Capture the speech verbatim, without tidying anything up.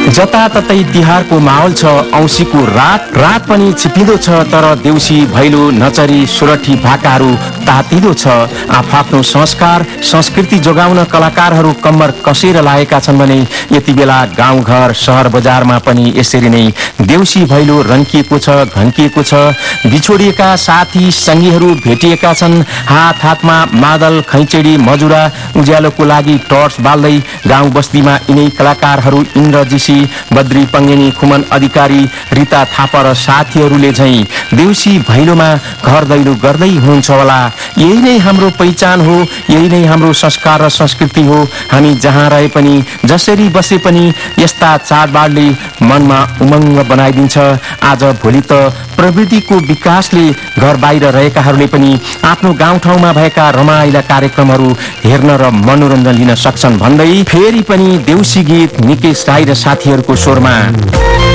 जताततै तिहारको माहौल छ। औँसीको रात रात पनि छिपिँदो छ, तर देउसी भैलो नचरी सुरठी भाकाहरू तातिँदो छ। आफ्नो संस्कार संस्कृति जोगाउन कलाकारहरू कम्मर कसेर लागेका छन् भने यति बेला गाउँघर सहर बजारमा पनि यसरी नै देउसी भैलो रन्किएको छ, घन्किएको छ। बिछोडिएका साथी सङ्गीहरू भेटिएका छन्। हात हातमा मादल, खैचेडी, मजुरा, उज्यालोको लागि टर्च बाल्दै गाउँ बस्तीमा यिनै कलाकारहरू इन्द्रजीसी, बद्री पङ्गेनी, खुमन अधिकारी, रिता थापा र साथीहरूले झैं देउसी भैलोमा घर दैलो गर्दै हुनुहुन्छ होला। यही नै हाम्रो पहिचान हो, यही नै हाम्रो संस्कार र संस्कृति हो। हामी जहाँ रहे पनि, जसरी बसे पनि यस्ता चाडबाडले मनमा उमङ्ग बनाइदिन्छ। आज भोलि त प्रविधिको विकासले घर बाहिर रहेकाहरूले पनि आफ्नो गाउँठाउँमा भएका रमाइला कार्यक्रमहरू हेर्न र मनोरञ्जन लिन सक्छन् भन्दै फेरि पनि देउसी गीत निकेश राई र साथीहरूको स्वरमा।